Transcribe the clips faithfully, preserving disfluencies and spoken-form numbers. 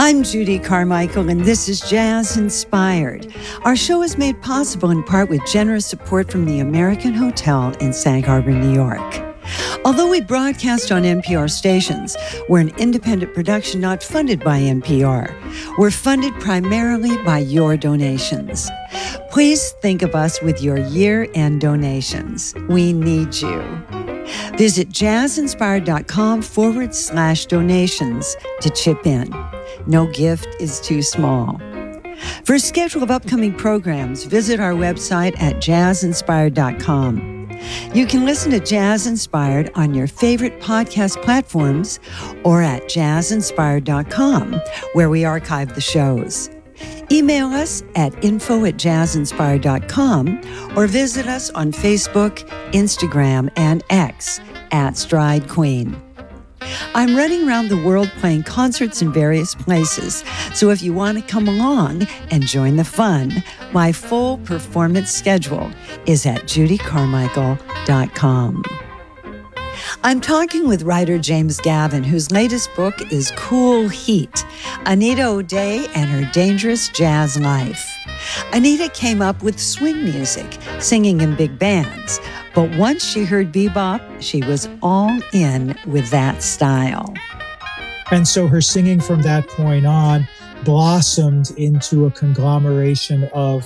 I'm Judy Carmichael, and this is Jazz Inspired. Our show is made possible in part with generous support from the American Hotel in Sag Harbor, New York. Although we broadcast on N P R stations, we're an independent production not funded by N P R. We're funded primarily by your donations. Please think of us with your year-end donations. We need you. Visit jazzinspired.com forward slash donations to chip in. No gift is too small. For a schedule of upcoming programs, visit our website at jazz inspired dot com. You can listen to Jazz Inspired on your favorite podcast platforms or at jazz inspired dot com, where we archive the shows. Email us at info at jazz inspired dot com or visit us on Facebook, Instagram, and X at Stride Queen. I'm running around the world playing concerts in various places, so if you want to come along and join the fun, my full performance schedule is at judy carmichael dot com. I'm talking with writer James Gavin, whose latest book is Cool Heat, Anita O'Day and Her Dangerous Jazz Life. Anita came up with swing music, singing in big bands, but once she heard bebop, she was all in with that style. And so her singing from that point on blossomed into a conglomeration of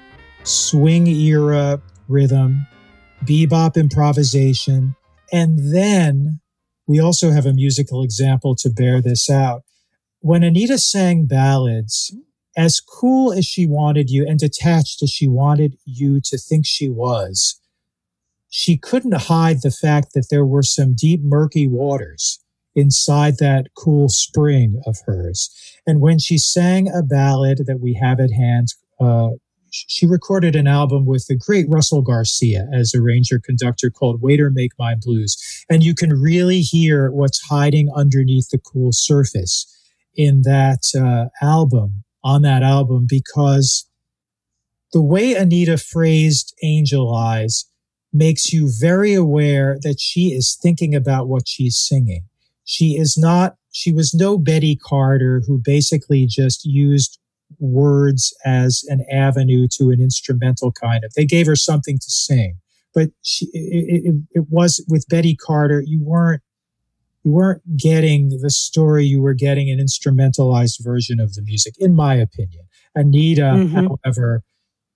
swing era rhythm, bebop improvisation, and then we also have a musical example to bear this out. When Anita sang ballads, as cool as she wanted you and detached as she wanted you to think she was, she couldn't hide the fact that there were some deep, murky waters inside that cool spring of hers. And when she sang a ballad that we have at hand, uh, she recorded an album with the great Russell Garcia as arranger-conductor called Waiter Make My Blues. And you can really hear what's hiding underneath the cool surface in that uh, album, on that album, because the way Anita phrased Angel Eyes makes you very aware that she is thinking about what she's singing. She is not, she was no Betty Carter who basically just used words as an avenue to an instrumental kind of. They gave her something to sing, but she, it, it, it was with Betty Carter. You weren't, you weren't getting the story. You were getting an instrumentalized version of the music, in my opinion. Anita, mm-hmm. however,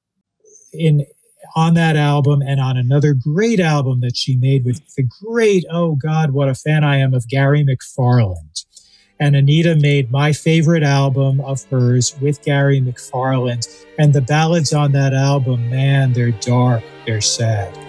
in on that album and on another great album that she made with the great, oh God, what a fan I am of Gary McFarland. And Anita made my favorite album of hers with Gary McFarland. And the ballads on that album, man, they're dark, they're sad.